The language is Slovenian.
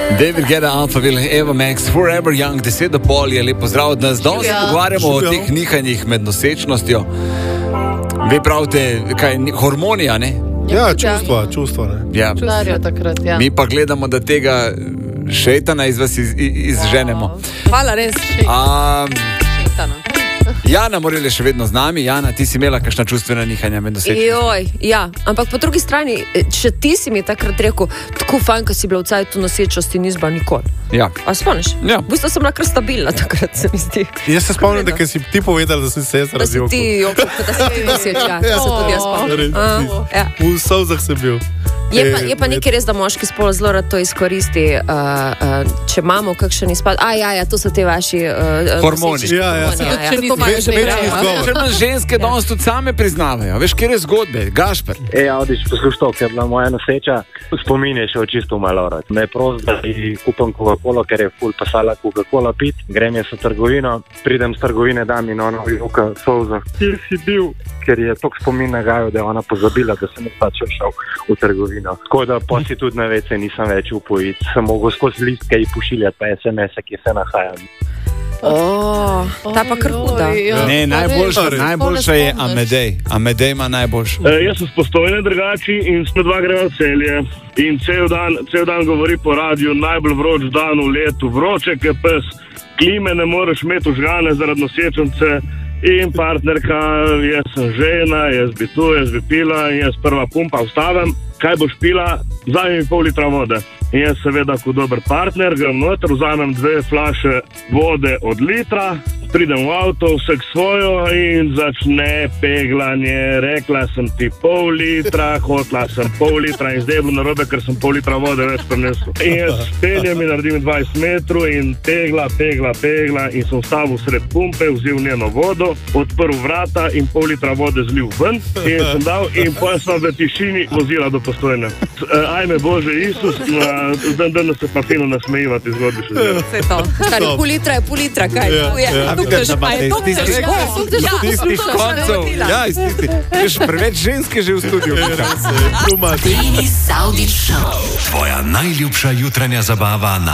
David Guetta, Alphaville, Eva Max, Forever Young, 10:30 je lepo zdrav od nas. Danes se pogovarjamo o teh nihanjih med nosečnostjo. Vi pravite, kaj, hormonija, ne? Ja, čustva, ne? Ja. Takrat, ja. Mi pa gledamo, da tega šejtana iz vas izženemo. Hvala, res. Šejtana. Jana Morel je še vedno z nami. Jana, ti si imela kakšna čustvena nihanja med nosečnostjo? Ja, ampak po drugi strani, če ti si mi takrat rekel, tako fajn, ko si bila v cajtu nosečnosti, nisi bila nikoli. Ja. A spomniš? Ja. V bistvu sem bila kar stabilna takrat, se mi zdi. Jaz se spomnim, da si ti povedala, da si se jaz razjokal. Da si ti jokal, da si ti noseča. Ja, se tudi jaz spomnim. V solzah sem bil. Je pa nekaj res, da moški spol zelo rad to izkoristi, če imamo kakšen izpad. To so te vaši hormoni. Ženske danes tudi same priznavajo. Veš, kjer je zgodbe? Gašper. Audič, poslušaj to, ker je bila moja noseča, spomin je še čisto malo rad. Me prosim, da ji kupam Coca-Cola, ker je ful pasala Coca-Cola pit. Grem jaz v trgovino, pridem z trgovine, dam in ona joka solzah. Kjer si bil? Ker je tok spomin nagajal, da je ona pozabila, da sem pač šel v trgovino. Tako da posi tudi na vece nisem več upojiti. Sem mogel skozi listke in pošiljati pa SMS-e, ki se nahajam. Ta pa kar huda. Ne, najboljša je Amedej. Amedej ima najboljša. Jaz sem s Postojne drugači in smo dva greva v Celje. In cel dan govori po radiju, najbolj vroč dan v letu, vroče ke pes, klime ne moreš imeti užgane zaradi nosečnice. In partnerka, jaz sem žena, jaz bi tu, jaz bi pila in jaz prva pumpa vstavim. Kaj boš pila? Vzami mi pol litra vode. In jaz seveda, kot dober partner, grem noter, vzamem 2 flaše vode od litra, pridem v avto, vsak svojo in začne peglanje. Rekla sem ti pol litra, hotla sem pol litra in zdaj je bilo narobe, ker sem pol litra vode več prinesel. In jaz peljem in naredim 20 metrov in pegla in sem stavil sred pumpe, vzel njeno vodo, odprl vrata in pol litra vode zlil ven in sem dal in potem sem v tišini vozila do Postojne. Ajme Bože Isus, dan se pa fino nasmejivati zgodbi še zdaj. Vse to. Stari, pol litra je pol litra, kaj? Preveč ženske že v studiu. Denis Avdić Show. Tvoja najljubša jutranja zabava na